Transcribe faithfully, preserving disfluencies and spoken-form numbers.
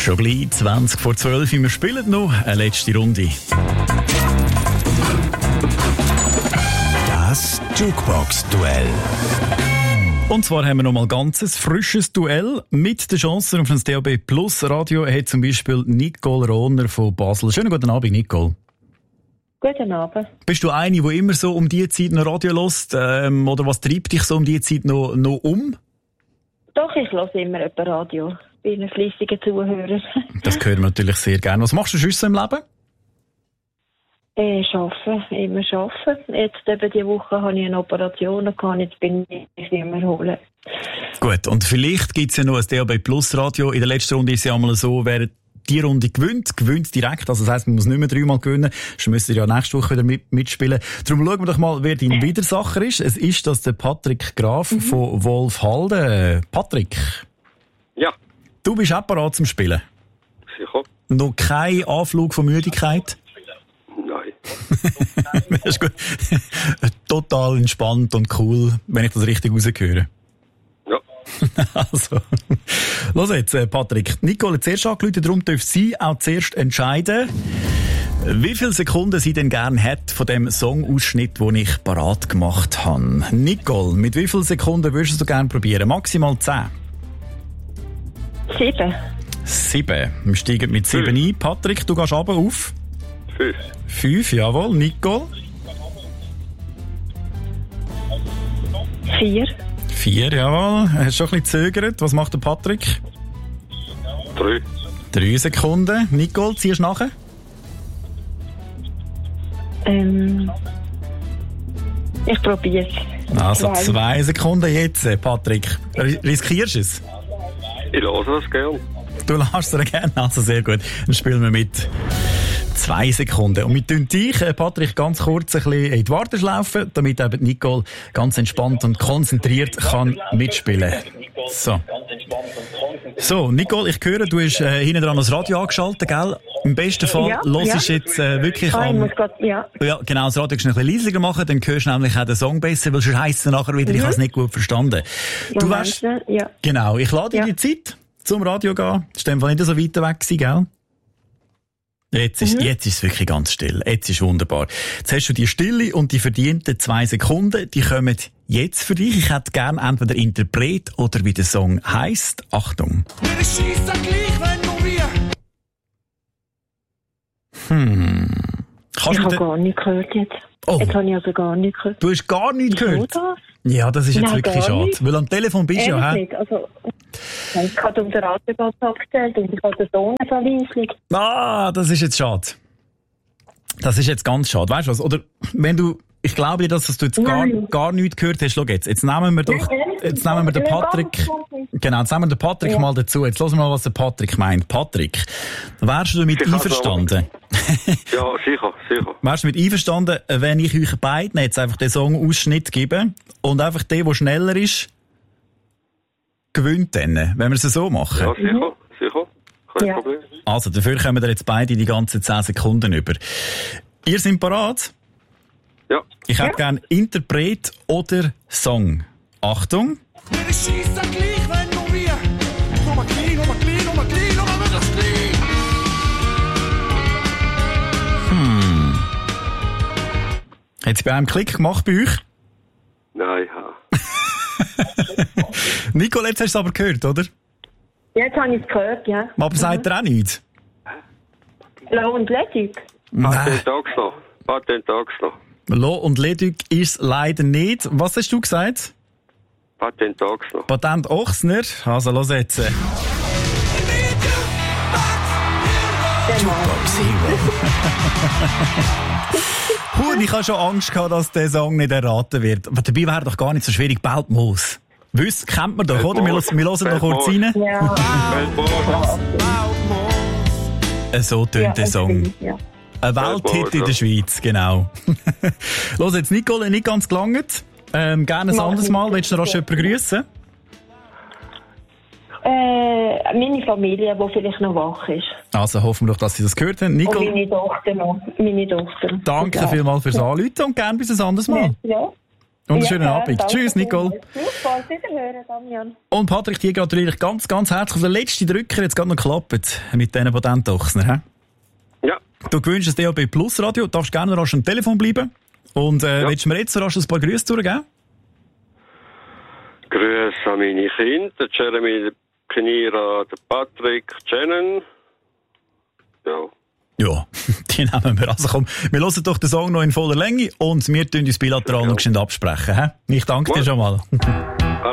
Schon gleich zwanzig vor zwölf. Wir spielen noch eine letzte Runde. Das Jukebox-Duell. Und zwar haben wir noch mal ganz ein frisches Duell mit der Chance auf ein D A B Plus Radio. Hat zum Beispiel Nicole Rohner von Basel. Schönen guten Abend, Nicole. Guten Abend. Bist du eine, die immer so um diese Zeit noch Radio hört? Ähm, oder was treibt dich so um diese Zeit noch, noch um? Doch, ich höre immer etwa Radio. Ich bin ein fleissiger Zuhörer. Das hören wir natürlich sehr gerne. Was machst du sonst im Leben? Äh, arbeiten, immer arbeiten. Jetzt eben diese Woche habe ich eine Operation gehabt, jetzt bin ich nicht mehr holen. Gut, und vielleicht gibt es ja noch ein D A B Plus Radio. In der letzten Runde ist es ja einmal so, wer die Runde gewinnt, gewinnt direkt. Also das heisst, man muss nicht mehr dreimal gewinnen. Sonst müsst ihr ja nächste Woche wieder mit, mitspielen. Darum schauen wir doch mal, wer dein Widersacher ist. Es ist das der Patrick Graf mhm. von Wolfhalden. Patrick. Ja. Du bist auch bereit zum Spielen? Sicher. Noch kein Anflug von Müdigkeit? Nein. Das ist gut. Total entspannt und cool, wenn ich das richtig rausgehöre. Ja. Also, los jetzt, Patrick. Nicole hat zuerst angerufen, darum darf sie auch zuerst entscheiden, wie viele Sekunden sie denn gerne hat von dem Songausschnitt, den ich parat gemacht habe. Nicole, mit wie vielen Sekunden würdest du gerne probieren? Maximal zehn? Sieben. Sieben. Wir steigen mit sieben ein. Patrick, du gehst runter auf? Fünf. Fünf, jawohl. Nicole? Vier. Vier, jawohl. Hast du schon ein bisschen gezögert? Was macht der Patrick? Drei. Drei Sekunden. Nicole, ziehst du nachher? Ähm, ich probiere es. Also zwei. zwei Sekunden jetzt, Patrick. Riskierst du es? Ich lasse es gerne. Du lässt es gerne, also sehr gut. Dann spielen wir mit zwei Sekunden. Und wir tun dich, Patrick, ganz kurz ein bisschen in die Warteschlaufe, damit eben Nicole ganz entspannt und konzentriert kann mitspielen. So. So, Nicole, ich höre, du hast äh, hinten dran das Radio angeschaltet, gell? Im besten Fall ja, hörst du ja. jetzt äh, wirklich ah, am... Ich muss grad, ja. ja, genau, das Radio kannst du ein bisschen leiser machen, dann hörst du nämlich auch den Song besser, weil sonst heisst es nachher wieder, mhm. ich habe es nicht gut verstanden. Ja, du weißt, ja. Genau, ich lade dir ja. die Zeit zum Radio gehen. Das war in dem Fall nicht so weit weg gewesen, gell? Jetzt ist, mhm. jetzt ist es wirklich ganz still. Jetzt ist wunderbar. Jetzt hast du die Stille und die verdienten zwei Sekunden. Die kommen jetzt für dich. Ich hätte gerne entweder Interpret oder wie der Song heisst. Achtung. Hm. Kannst ich habe de- gar nicht gehört jetzt. Oh. Jetzt habe ich also gar nicht gehört. Du hast gar nichts gehört? Das? Ja, das ist jetzt Nein, wirklich schade. Nicht. Weil am Telefon bist du ja, hä? Nicht. Also, ich habe um den Radioplatz abgestellt und ich habe den Tonenverweisung. Ah, das ist jetzt schade. Das ist jetzt ganz schade. Weißt du was? Oder wenn du, ich glaube dir, dass du jetzt gar, gar nichts gehört hast. Schau jetzt, jetzt nehmen wir doch, jetzt nehmen wir den Patrick, genau, jetzt nehmen wir den Patrick ja. mal dazu. Jetzt hören wir mal, was der Patrick meint. Patrick, wärst du damit einverstanden? Ja, sicher, sicher. Wärst du mit einverstanden, wenn ich euch beiden jetzt einfach den Song-Ausschnitt gebe und einfach der, der schneller ist, gewinnt dann, wenn wir es so machen? Ja, sicher, sicher. Kein ja. Problem. Also, dafür kommen wir jetzt beide die ganzen zehn Sekunden über. Ihr seid parat? Ja. Ich hätte ja. gerne Interpret oder Song. Achtung. Hm. Hat es bei einem Klick gemacht bei euch? Nein, ja. Nicole, jetzt hast du es aber gehört, oder? Jetzt habe ich es gehört, ja. Aber mhm. sagt er auch nichts? Lo und Ledig. Patent noch. Patent noch. Lo und Ledig ist leider nicht. Was hast du gesagt? Patent noch. Patent Ochsner. Also, los jetzt. Jukebox Hero. Puh, ich habe schon Angst gehabt, dass der Song nicht erraten wird. Aber dabei wäre doch gar nicht so schwierig. Beltmoos. Wiss, kennt man doch, Beltmoos. oder? Wir, wir hören noch kurz rein. Ja. So tönt ja, der Song. Ja. Ein Welthit in der Schweiz, genau. Los jetzt, Nicole, nicht ganz gelangt. Ähm, gerne ein anderes Mal. Willst du noch jemanden grüßen? Äh, meine Familie, die vielleicht noch wach ist. Also hoffen wir doch, dass Sie das gehört haben. Nicole, und meine Tochter noch. Meine Tochter. Danke ja. vielmals fürs Anrufen und gerne bis ein anderes Mal. Ja. Und einen schönen Abend. Tschüss, Nicole. Super, wiederhören, Damian. Und Patrick, dir gratuliere ich ganz, ganz herzlich. Der letzte Drücker jetzt gerade noch geklappt mit diesen Patentochsner. Ja. Du gewünscht das D A B Plus Radio, du darfst gerne rasch am Telefon bleiben. Und äh, Ja. willst du mir jetzt so rasch ein paar Grüße durchgeben? Grüße an meine Kinder, der Jeremy, Kenira, der Patrick, Shannon. Ja. Ja, die nehmen wir. Also komm, wir hören doch den Song noch in voller Länge und wir tun uns bilateral Ja. noch schnell absprechen. He? Ich danke dir Gut. schon mal.